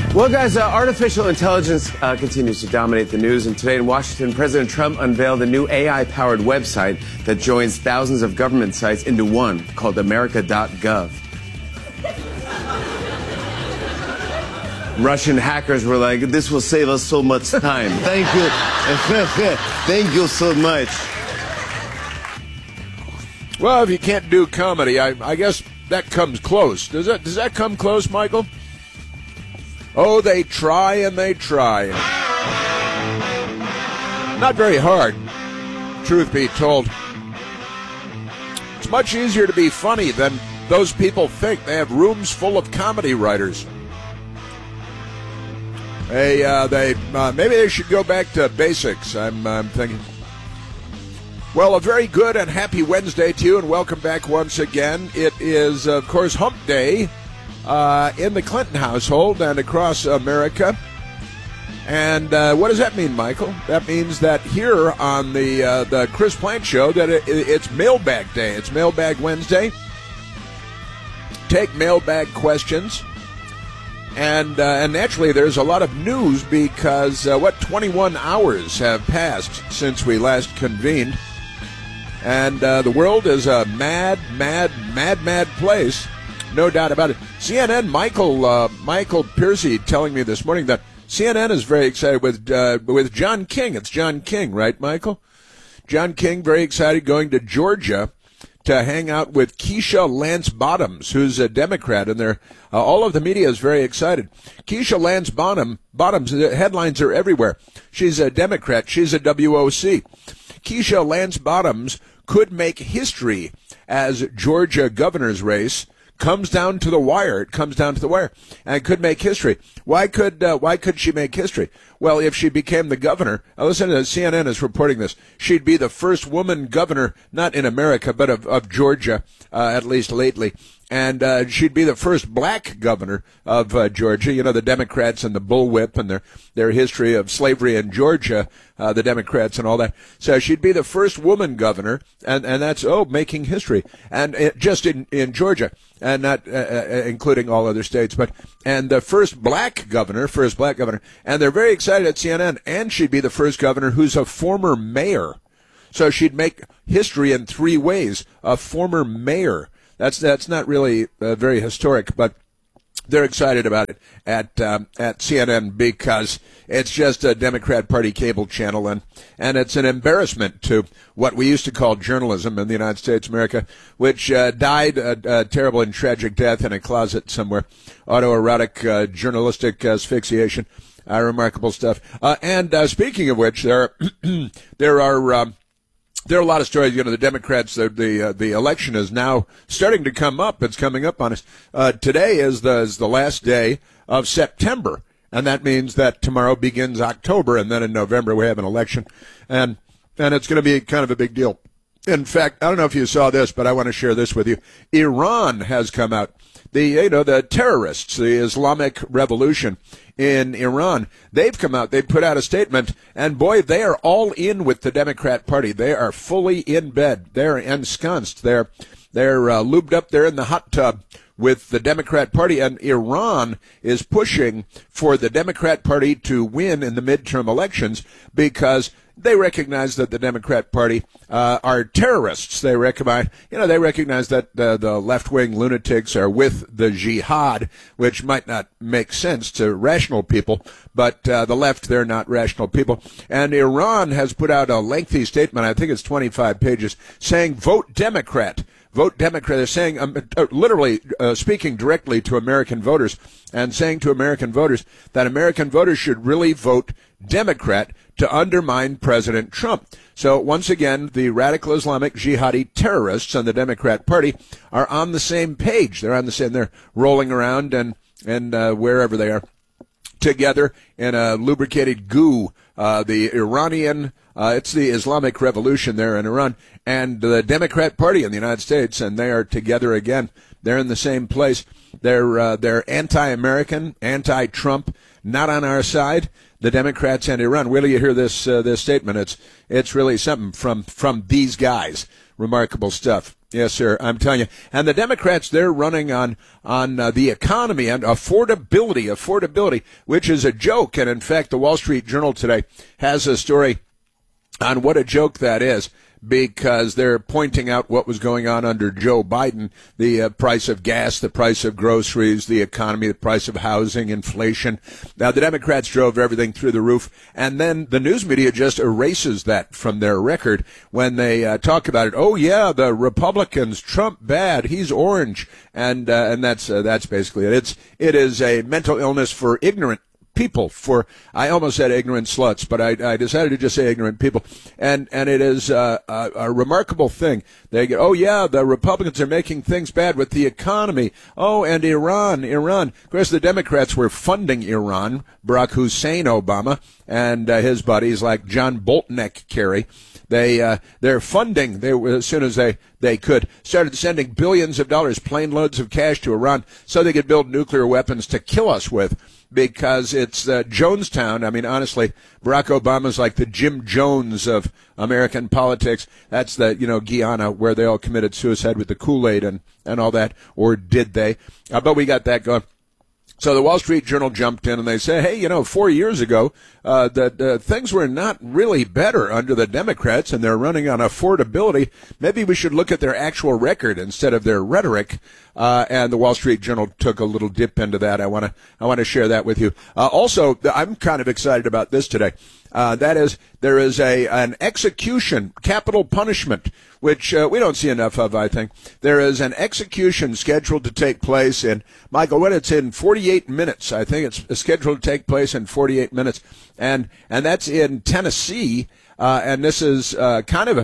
Well, guys, artificial intelligence continues to dominate the news. And today in Washington, President Trump unveiled a new AI-powered website that joins thousands of government sites into one called America.gov. Russian hackers were like, this will save us so much time. Thank you. Thank you so much. Well, if you can't do comedy, I guess that comes close. Does that come close, Michael? Oh, they try and they try. Not very hard, truth be told. It's much easier to be funny than those people think. They have rooms full of comedy writers. Maybe they should go back to basics, I'm thinking. Well, a very good and happy Wednesday to you, and welcome back once again. It is, of course, Hump Day in the Clinton household and across America. And what does that mean, Michael? That means that here on the Chris Plante Show, that it's Mailbag Day. It's Mailbag Wednesday. Take mailbag questions. And naturally, there's a lot of news because, 21 hours have passed since we last convened. And the world is a mad place. No doubt about it. CNN, Michael Piercy telling me this morning that CNN is very excited with John King. It's John King, right, Michael? John King, very excited, going to Georgia to hang out with Keisha Lance Bottoms, who's a Democrat, and all of the media is very excited. Keisha Lance Bottoms, the headlines are everywhere. She's a Democrat. She's a WOC. Keisha Lance Bottoms could make history as Georgia governor's race comes down to the wire. It comes down to the wire, and could make history. Why could she make history? Well, if she became the governor, listen to CNN is reporting this. She'd be the first woman governor, not in America, but of Georgia, at least lately. And she'd be the first black governor of Georgia. You know, the Democrats and the bullwhip and their history of slavery in Georgia, the Democrats and all that. So she'd be the first woman governor, and that's, making history. And just in Georgia, and not including all other states, and the first black governor. And they're very excited at CNN, and she'd be the first governor who's a former mayor. So she'd make history in three ways. A former mayor. That's not really very historic, but they're excited about it at CNN because it's just a Democrat Party cable channel, and it's an embarrassment to what we used to call journalism in the United States of America, which died a terrible and tragic death in a closet somewhere. Autoerotic journalistic asphyxiation, remarkable stuff. And speaking of which, there are a lot of stories. You know, the Democrats, the election is now starting to come up. It's coming up on us. Today is the last day of September, and that means that tomorrow begins October, and then in November we have an election, and it's going to be kind of a big deal. In fact, I don't know if you saw this, but I want to share this with you. Iran has come out. The terrorists, the Islamic Revolution in Iran, they've come out. They put out a statement, and boy, they are all in with the Democrat Party. They are fully in bed. They're ensconced. They're lubed up there in the hot tub with the Democrat Party, and Iran is pushing for the Democrat Party to win in the midterm elections because they recognize that the Democrat Party are terrorists. They recognize that the left-wing lunatics are with the jihad, which might not make sense to rational people, but the left, they're not rational people. And Iran has put out a lengthy statement, I think it's 25 pages, saying vote Democrat. Vote Democrat. They're saying, literally speaking directly to American voters and saying to American voters that American voters should really vote Democrat to undermine President Trump. So once again, the radical Islamic jihadi terrorists and the Democrat Party are on the same page. They're rolling around and wherever they are together in a lubricated goo. The Iranian, it's the Islamic Revolution there in Iran, and the Democrat Party in the United States, and they are together again. They're in the same place. They're anti-American, anti-Trump, not on our side. The Democrats and Iran. Wait till you hear this statement. It's really something from these guys remarkable stuff. Yes, sir. I'm telling you. And the Democrats, they're running on the economy and affordability, which is a joke. And in fact, the Wall Street Journal today has a story on what a joke that is, because they're pointing out what was going on under Joe Biden, the price of gas, the price of groceries, the economy, the price of housing, inflation. Now, the Democrats drove everything through the roof, and then the news media just erases that from their record when they talk about it. Oh, yeah, the Republicans, Trump bad, he's orange, and that's basically it. It is a mental illness for ignorant people, I almost said ignorant sluts, but I decided to just say ignorant people. And it is a remarkable thing. They get, oh yeah, the Republicans are making things bad with the economy. Oh, and Iran. Of course, the Democrats were funding Iran, Barack Hussein Obama, and his buddies like John Boltneck Kerry. They're funding, as soon as they could, started sending billions of dollars, plane loads of cash to Iran so they could build nuclear weapons to kill us with, because it's Jonestown. I mean, honestly, Barack Obama's like the Jim Jones of American politics. That's Guyana, where they all committed suicide with the Kool-Aid and all that, or did they? But we got that going. So the Wall Street Journal jumped in and they say, hey, 4 years ago, that things were not really better under the Democrats, and they're running on affordability. Maybe we should look at their actual record instead of their rhetoric. And the Wall Street Journal took a little dip into that. I want to share that with you. Also, I'm kind of excited about this today. That is, there is an execution, capital punishment, which we don't see enough of, I think. There is an execution scheduled to take place in, Michael, it's in 48 minutes. I think it's scheduled to take place in 48 minutes. And that's in Tennessee. And this is kind of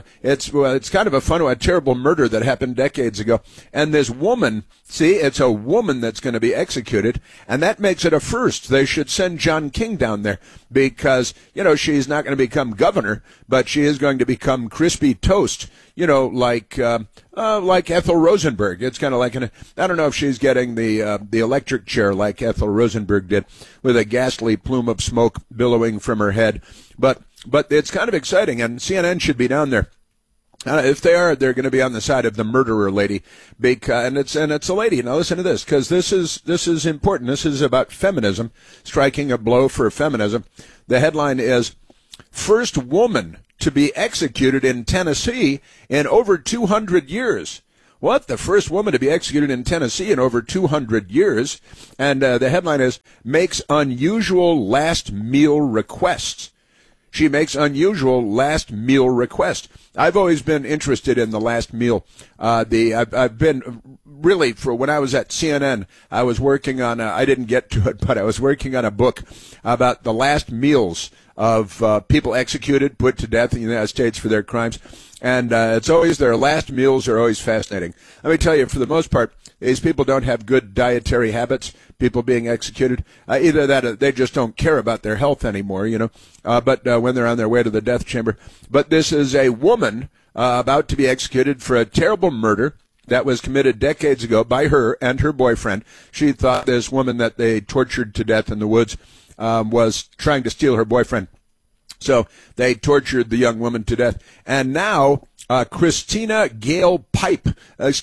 a terrible murder that happened decades ago. And this woman, it's a woman that's going to be executed, and that makes it a first. They should send John King down there because, she's not going to become governor, but she is going to become crispy toast, like Ethel Rosenberg. It's kind of like I don't know if she's getting the electric chair like Ethel Rosenberg did, with a ghastly plume of smoke billowing from her head. But it's kind of exciting, and CNN should be down there. If they are, they're going to be on the side of the murderer lady, and it's a lady. Now listen to this, because this is important. This is about feminism, striking a blow for feminism. The headline is, "First woman to be executed in Tennessee in over 200 years." What? The first woman to be executed in Tennessee in over 200 years. And the headline is, "Makes unusual last meal requests." She makes unusual last meal request. I've always been interested in the last meal. I've been really, for when I was at CNN, I was working on I didn't get to it, but I was working on a book about the last meals of people executed, put to death in the United States for their crimes. And it's always, their last meals are always fascinating. Let me tell you, for the most part, these people don't have good dietary habits, people being executed. Either that or they just don't care about their health anymore, but when they're on their way to the death chamber. But this is a woman about to be executed for a terrible murder that was committed decades ago by her and her boyfriend. She thought this woman that they tortured to death in the woods was trying to steal her boyfriend. So they tortured the young woman to death. And now Christina Gale Pipe, it's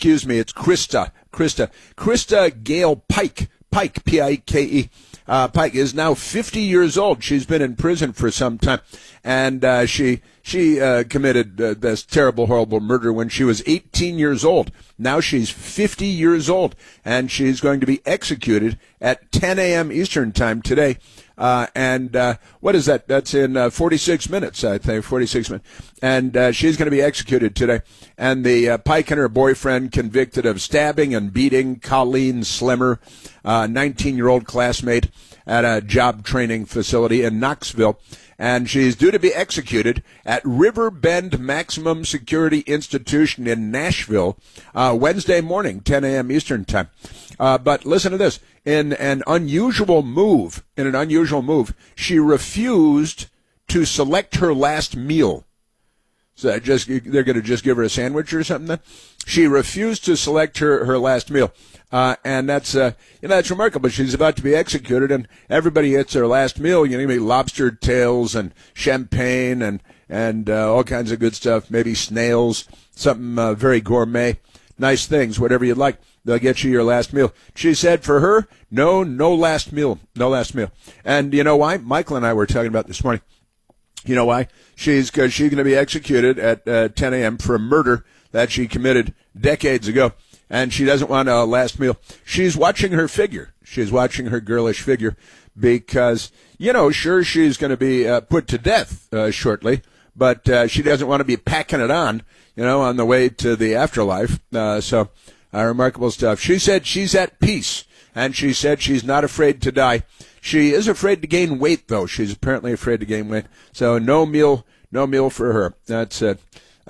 Krista Gale Pike, P-I-K-E, Pike is now 50 years old. She's been in prison for some time, and she committed this terrible, horrible murder when she was 18 years old. Now she's 50 years old, and she's going to be executed at 10 a.m. Eastern Time today. What is that? That's in 46 minutes, I think, 46 minutes. And she's going to be executed today. And the Pike and her boyfriend convicted of stabbing and beating Colleen Slimmer, 19-year-old classmate at a job training facility in Knoxville. And she's due to be executed at Riverbend Maximum Security Institution in Nashville Wednesday morning, 10 a.m. Eastern Time. But listen to this. In an unusual move, she refused to select her last meal. So they're going to just give her a sandwich or something then? She refused to select her last meal. And that's remarkable. She's about to be executed, and everybody gets their last meal. Lobster tails and champagne and and all kinds of good stuff, maybe snails, something very gourmet, nice things, whatever you'd like. They'll get you your last meal. She said for her, no last meal, no last meal. And you know why? Michael and I were talking about this morning. You know why? She's going to be executed at 10 a.m. for a murder that she committed decades ago, and she doesn't want a last meal. She's watching her figure. She's watching her girlish figure because, sure, she's going to be put to death shortly, but she doesn't want to be packing it on the way to the afterlife. So remarkable stuff. She said she's at peace, and she said she's not afraid to die. She is afraid to gain weight, though. She's apparently afraid to gain weight. So no meal for her. That's it.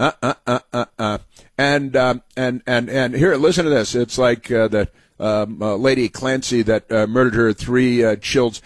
And here, listen to this. It's like that lady Clancy that murdered her three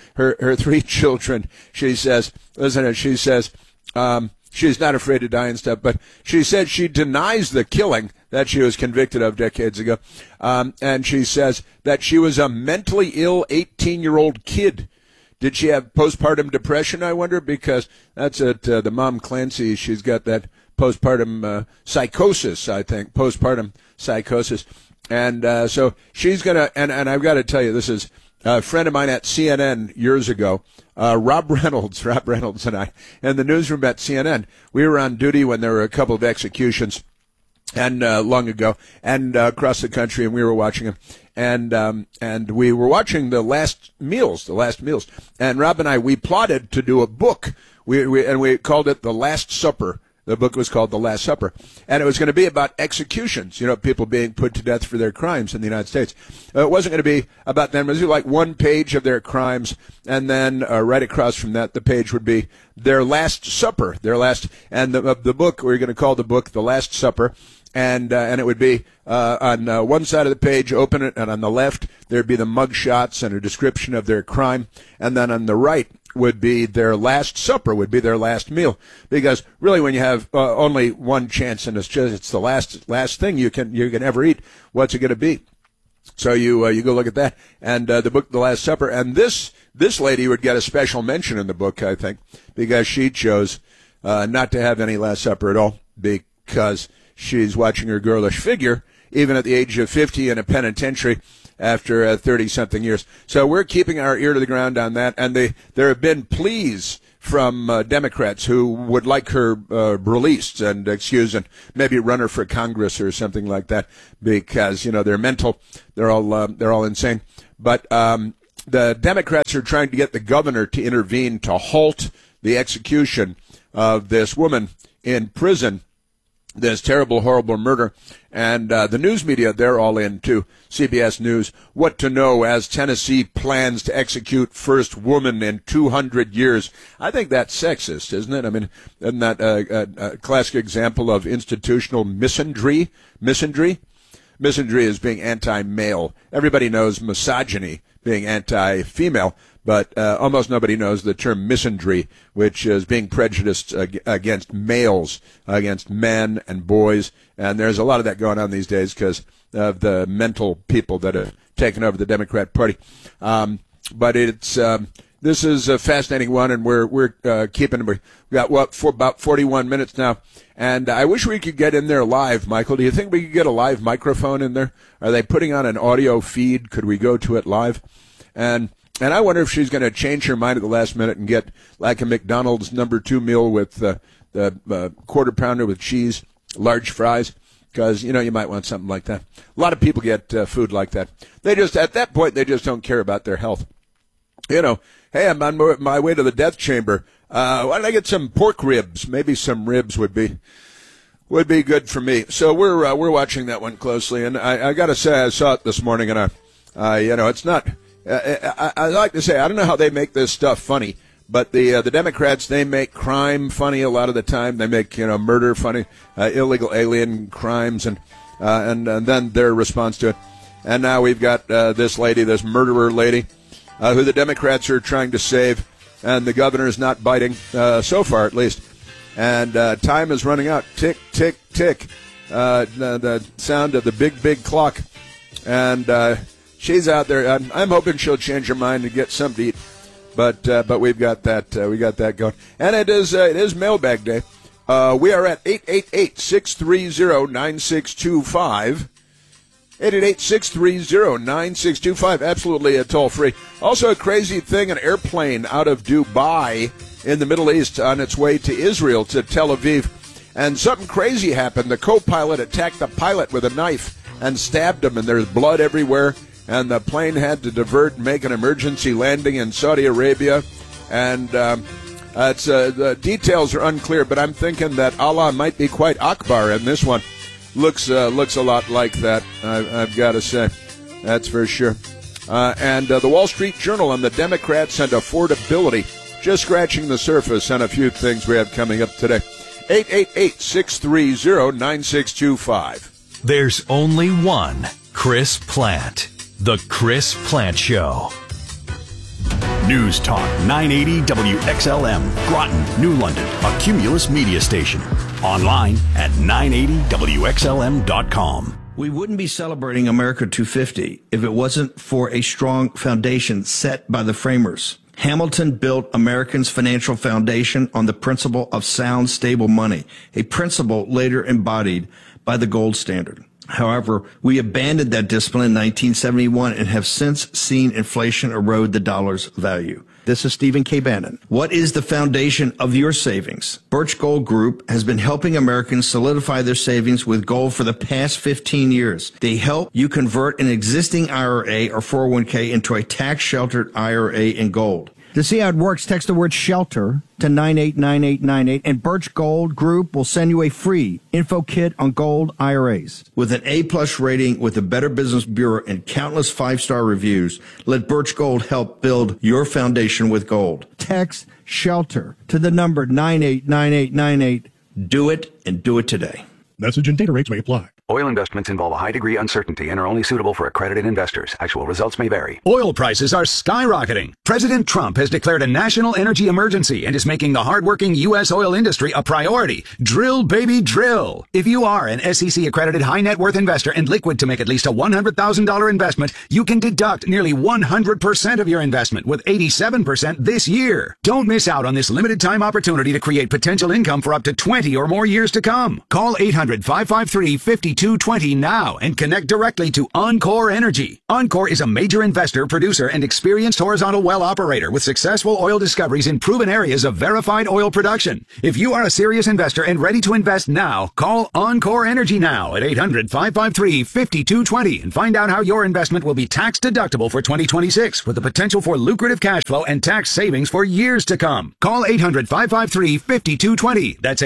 children. She says, listen to it. She says, she's not afraid to die and stuff, but she said she denies the killing that she was convicted of decades ago. And she says that she was a mentally ill 18-year-old kid. Did she have postpartum depression, I wonder? Because that's at the mom Clancy. She's got that postpartum psychosis, I think, postpartum psychosis. And so she's going to, and I've got to tell you, this is a friend of mine at CNN years ago, Rob Reynolds and I, in the newsroom at CNN. We were on duty when there were a couple of executions and long ago, and across the country, and we were watching them. And we were watching the last meals. And Rob and I, we plotted to do a book. We called it The Last Supper. The book was called The Last Supper. And it was going to be about executions, people being put to death for their crimes in the United States. It wasn't going to be about them. It was like one page of their crimes, and then right across from that, the page would be their last supper, and the book, we're going to call the book The Last Supper. And it would be on one side of the page, open it, and on the left, there'd be the mug shots and a description of their crime. And then on the right would be their last supper, would be their last meal. Because really, when you have only one chance, and it's the last thing you can ever eat, what's it going to be? So you go look at that, and the book, The Last Supper. And this lady would get a special mention in the book, I think, because she chose not to have any Last Supper at all, because she's watching her girlish figure, even at the age of 50 in a penitentiary after 30-something years. So we're keeping our ear to the ground on that. And there have been pleas from Democrats who would like her released and excused and maybe run her for Congress or something like that because, they're mental. They're all insane. But the Democrats are trying to get the governor to intervene to halt the execution of this woman in prison, this terrible, horrible murder. And the news media, they're all in, too. CBS News, what to know as Tennessee plans to execute first woman in 200 years. I think that's sexist, isn't it? I mean, isn't that a classic example of institutional misandry? Misandry is being anti-male. Everybody knows misogyny, being anti-female. But almost nobody knows the term misandry, which is being prejudiced against males, against men and boys. And there's a lot of that going on these days because of the mental people that have taken over the Democrat Party. But this is a fascinating one, and we're keeping. We've got for about 41 minutes now, and I wish we could get in there live. Michael, do you think we could get a live microphone in there? Are they putting on an audio feed? Could we go to it live? And I wonder if she's going to change her mind at the last minute and get like a McDonald's #2 meal with the quarter pounder with cheese, large fries, because, you might want something like that. A lot of people get food like that. At that point, they just don't care about their health. Hey, I'm on my way to the death chamber. Why don't I get some pork ribs? Maybe some ribs would be good for me. So we're watching that one closely. And I got to say, I saw it this morning, and it's not. I like to say, I don't know how they make this stuff funny, but the Democrats, they make crime funny a lot of the time. They make murder funny, illegal alien crimes, and then their response to it. And now we've got this murderer lady, who the Democrats are trying to save, and the governor is not biting so far, at least. And time is running out. Tick, tick, tick. The sound of the big clock, and. She's out there. I'm hoping she'll change her mind and get something to eat. But we've got that. We got that going. And it is mailbag day. We are at 888-630-9625. 888-630-9625. Absolutely toll-free. Also a crazy thing, an airplane out of Dubai in the Middle East on its way to Israel, to Tel Aviv. And something crazy happened. The co-pilot attacked the pilot with a knife and stabbed him, and there's blood everywhere. And the plane had to divert and make an emergency landing in Saudi Arabia. And the details are unclear, but I'm thinking that Allah might be quite Akbar in this one. Looks a lot like that, I've got to say. That's for sure. And the Wall Street Journal on the Democrats and affordability. Just scratching the surface on a few things we have coming up today. 888-630-9625. There's only one Chris Plant. The Chris Plant Show. News Talk 980 WXLM, Groton, New London, a Cumulus media station. Online at 980WXLM.com. We wouldn't be celebrating America 250 if it wasn't for a strong foundation set by the framers. Hamilton built Americans' financial foundation on the principle of sound, stable money, a principle later embodied by the gold standard. However, we abandoned that discipline in 1971 and have since seen inflation erode the dollar's value. This is Stephen K. Bannon. What is the foundation of your savings? Birch Gold Group has been helping Americans solidify their savings with gold for the past 15 years. They help you convert an existing IRA or 401k into a tax-sheltered IRA in gold. To see how it works, text the word SHELTER to 989898, and Birch Gold Group will send you a free info kit on gold IRAs. With an A-plus rating with the Better Business Bureau and countless 5-star reviews, let Birch Gold help build your foundation with gold. Text SHELTER to the number 989898. Do it, and do it today. Message and data rates may apply. Oil investments involve a high degree of uncertainty and are only suitable for accredited investors. Actual results may vary. Oil prices are skyrocketing. President Trump has declared a national energy emergency and is making the hardworking U.S. oil industry a priority. Drill, baby, drill. If you are an SEC-accredited high-net-worth investor and liquid to make at least a $100,000 investment, you can deduct nearly 100% of your investment with 87% this year. Don't miss out on this limited-time opportunity to create potential income for up to 20 or more years to come. Call 800-553-5220 now and connect directly to Encore Energy. Encore is a major investor, producer, and experienced horizontal well operator with successful oil discoveries in proven areas of verified oil production. If you are a serious investor and ready to invest now, call Encore Energy now at 800-553-5220 and find out how your investment will be tax deductible for 2026 with the potential for lucrative cash flow and tax savings for years to come. Call 800-553-5220. That's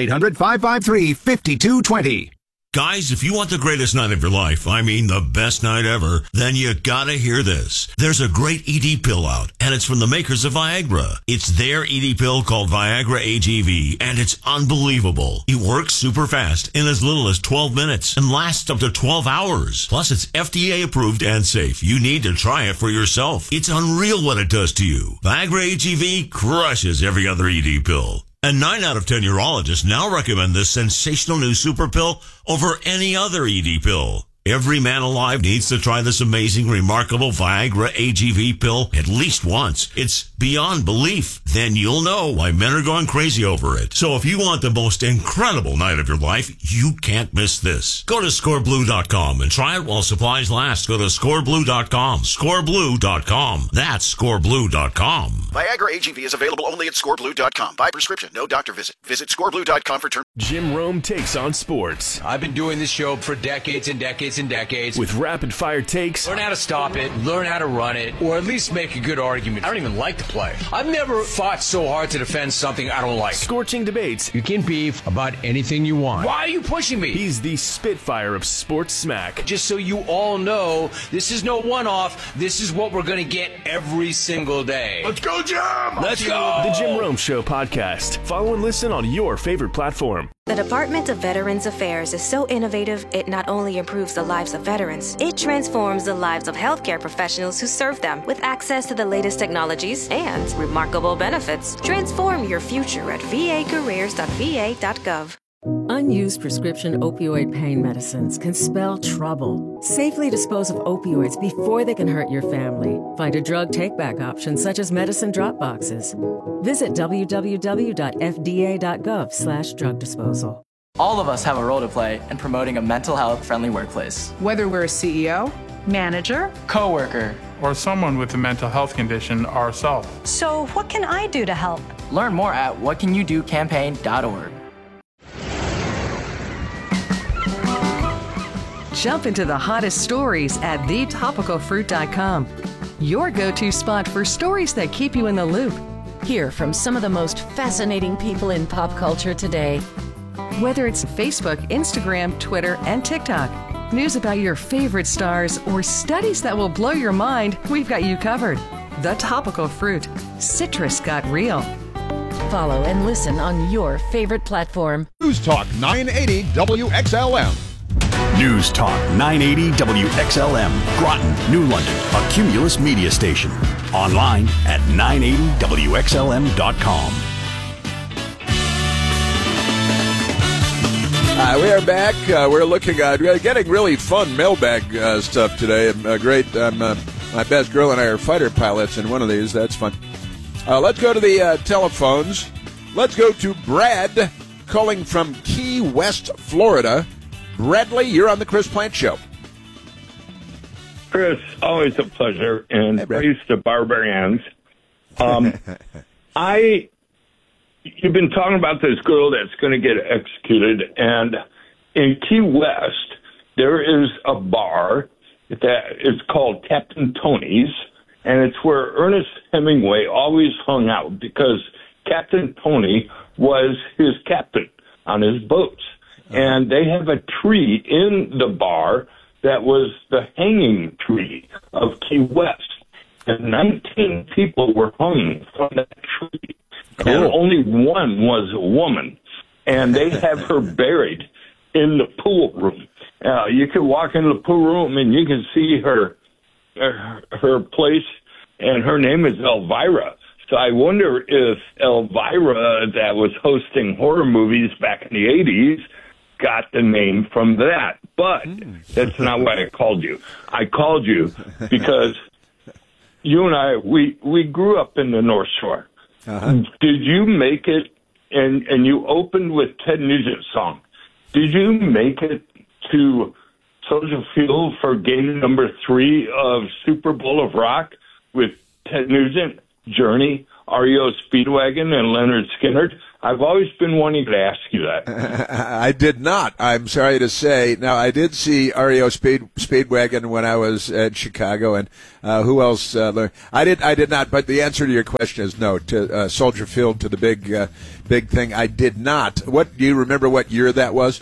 800-553-5220. Guys, if you want the greatest night of your life, I mean the best night ever, then you gotta hear this. There's a great ED pill out, and it's from the makers of Viagra. It's their ED pill called Viagra AGV, and it's unbelievable. It works super fast in as little as 12 minutes and lasts up to 12 hours. Plus, it's FDA approved and safe. You need to try it for yourself. It's unreal what it does to you. Viagra AGV crushes every other ED pill. And 9 out of 10 urologists now recommend this sensational new super pill over any other ED pill. Every man alive needs to try this amazing, remarkable Viagra AGV pill at least once. It's beyond belief. Then you'll know why men are going crazy over it. So if you want the most incredible night of your life, you can't miss this. Go to scoreblue.com and try it while supplies last. Go to scoreblue.com. Scoreblue.com. That's scoreblue.com. Viagra AGV is available only at scoreblue.com. By prescription, no doctor visit. Visit scoreblue.com for terms. Jim Rome takes on sports. I've been doing this show for decades and decades and decades. With rapid-fire takes. Learn how to stop it, learn how to run it, or at least make a good argument. I don't even like to play. I've never fought so hard to defend something I don't like. Scorching debates. You can beef about anything you want. Why are you pushing me? He's the Spitfire of sports smack. Just so you all know, this is no one-off. This is what we're going to get every single day. Let's go, Jim! Let's go! The Jim Rome Show podcast. Follow and listen on your favorite platform. The Department of Veterans Affairs is so innovative, it not only improves the lives of veterans, it transforms the lives of healthcare professionals who serve them with access to the latest technologies and remarkable benefits. Transform your future at vacareers.va.gov. Unused prescription opioid pain medicines can spell trouble. Safely dispose of opioids before they can hurt your family. Find a drug take-back option such as medicine drop boxes. Visit www.fda.gov/drug disposal. All of us have a role to play in promoting a mental health-friendly workplace. Whether we're a CEO, manager, coworker, or someone with a mental health condition ourselves. So what can I do to help? Learn more at whatcanyoudocampaign.org. Jump into the hottest stories at thetopicalfruit.com. Your go-to spot for stories that keep you in the loop. Hear from some of the most fascinating people in pop culture today. Whether it's Facebook, Instagram, Twitter, and TikTok, news about your favorite stars, or studies that will blow your mind, we've got you covered. The Topical Fruit. Citrus got real. Follow and listen on your favorite platform. News Talk 980 WXLM. News Talk 980 WXLM, Groton, New London, a Cumulus media station. Online at 980WXLM.com. We are back. We're looking at getting really fun mailbag stuff today. My best girl and I are fighter pilots in one of these. That's fun. Let's go to the telephones. Let's go to Brad calling from Key West, Florida. Bradley, you're on the Chris Plante Show. Chris, always a pleasure, and praise to barbarians. You've been talking about this girl that's going to get executed, and in Key West, there is a bar that is called Captain Tony's, and it's where Ernest Hemingway always hung out because Captain Tony was his captain on his boats. And they have a tree in the bar that was the hanging tree of Key West. And 19 people were hung from that tree. Cool. And only one was a woman. And they have her buried in the pool room. You can walk into the pool room and you can see her place, and her name is Elvira. So I wonder if Elvira, that was hosting horror movies back in the 80s, got the name from that. But that's not why I called you. I called you because you and I, we grew up in the North Shore. Uh-huh. Did you make it, and you opened with Ted Nugent's song, did you make it to Soldier Field for game number 3 of Super Bowl of Rock with Ted Nugent, Journey, REO Speedwagon, and Leonard Skinner? I've always been wanting to ask you that. I did not. I'm sorry to say. Now, I did see REO Speedwagon when I was in Chicago, and who else? I did not. But the answer to your question is no. To Soldier Field, to the big thing, I did not. What do you remember? What year that was?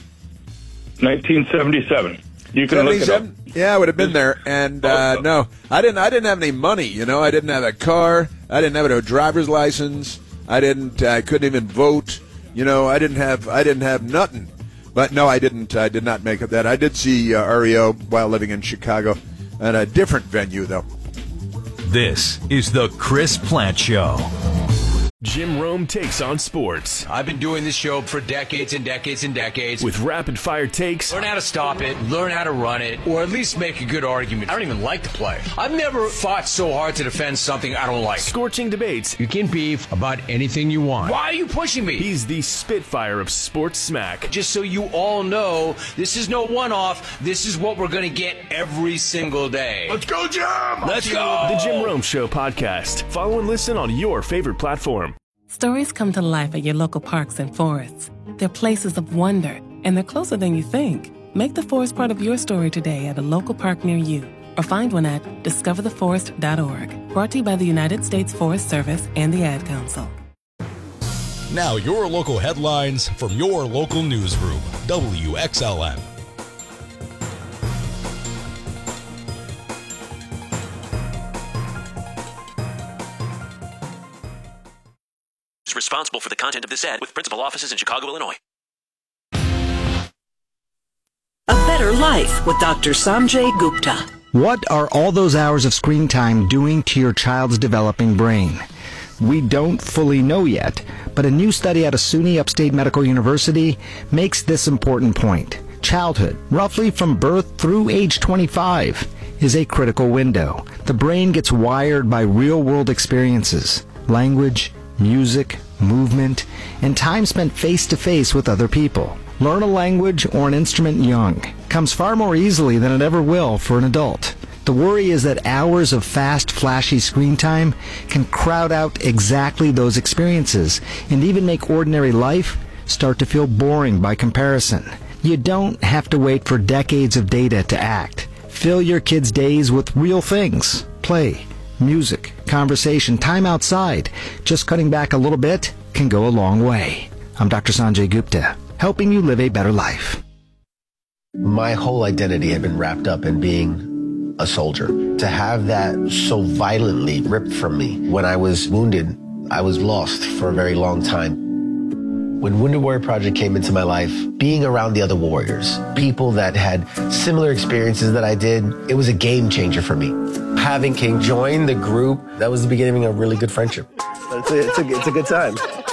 1977. You can look it up. Yeah, I would have been there. And no, I didn't have any money. You know, I didn't have a car. I didn't have a driver's license. I couldn't even vote. You know, I didn't have nothing. But no, I did not make it that. I did see REO while living in Chicago at a different venue, though. This is the Chris Plante Show. Jim Rome takes on sports. I've been doing this show for decades and decades and decades. With rapid-fire takes. Learn how to stop it, learn how to run it, or at least make a good argument. I don't even like the play. I've never fought so hard to defend something I don't like. Scorching debates. You can beef about anything you want. Why are you pushing me? He's the Spitfire of sports smack. Just so you all know, this is no one-off. This is what we're going to get every single day. Let's go, Jim! Let's go! The Jim Rome Show podcast. Follow and listen on your favorite platform. Stories come to life at your local parks and forests. They're places of wonder, and they're closer than you think. Make the forest part of your story today at a local park near you, or find one at discovertheforest.org. Brought to you by the United States Forest Service and the Ad Council. Now your local headlines from your local newsroom, WXLM. Responsible for the content of this ad with principal offices in Chicago, Illinois. A Better Life with Dr. Sanjay Gupta. What are all those hours of screen time doing to your child's developing brain? We don't fully know yet, but a new study out of SUNY Upstate Medical University makes this important point. Childhood, roughly from birth through age 25, is a critical window. The brain gets wired by real-world experiences, language, music, movement, and time spent face-to-face with other people. Learn a language or an instrument young comes far more easily than it ever will for an adult. The worry is that hours of fast, flashy screen time can crowd out exactly those experiences and even make ordinary life start to feel boring by comparison. You don't have to wait for decades of data to act. Fill your kids' days with real things. Play, music, conversation, time outside. Just cutting back a little bit can go a long way. I'm Dr. Sanjay Gupta, helping you live a better life. My whole identity had been wrapped up in being a soldier. To have that so violently ripped from me when I was wounded, I was lost for a very long time. When Wounded Warrior Project came into my life, being around the other warriors, people that had similar experiences that I did, it was a game changer for me. Having King join the group, that was the beginning of a really good friendship. It's a good time.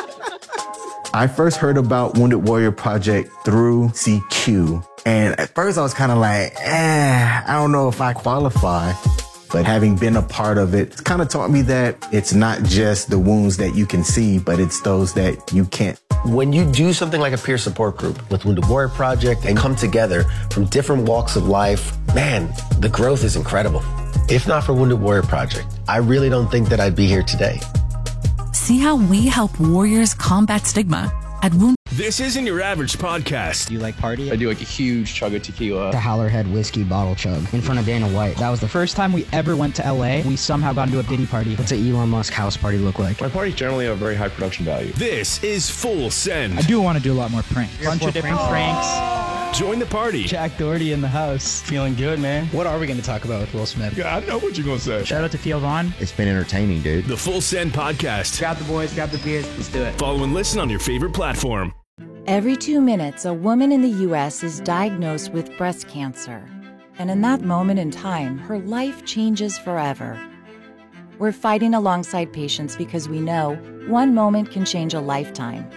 I first heard about Wounded Warrior Project through CQ. And at first I was kind of like, I don't know if I qualify. But having been a part of it, it's kind of taught me that it's not just the wounds that you can see, but it's those that you can't. When you do something like a peer support group with Wounded Warrior Project and come together from different walks of life, man, the growth is incredible. If not for Wounded Warrior Project, I really don't think that I'd be here today. See how we help warriors combat stigma at Wounded. This isn't your average podcast. Do you like party? I do like a huge chug of tequila. The Howlerhead whiskey bottle chug in front of Dana White. That was the first time we ever went to LA. We somehow got into a Diddy party. What's an Elon Musk house party look like? My parties generally have a very high production value. This is Full Send. I do want to do a lot more pranks. Bunch of different pranks. Join the party. Jack Doherty in the house. Feeling good, man. What are we going to talk about with Will Smith? Yeah, I know what you're going to say. Shout out to Theo Vaughn. It's been entertaining, dude. The Full Send podcast. Grab the boys, grab the beers. Let's do it. Follow and listen on your favorite platform. Every 2 minutes, a woman in the U.S. is diagnosed with breast cancer. And in that moment in time, her life changes forever. We're fighting alongside patients because we know one moment can change a lifetime.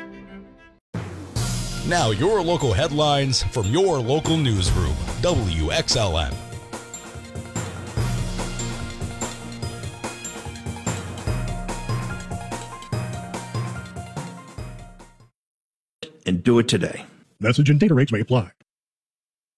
Now your local headlines from your local newsroom, WXLN. And do it today. Message and data rates may apply.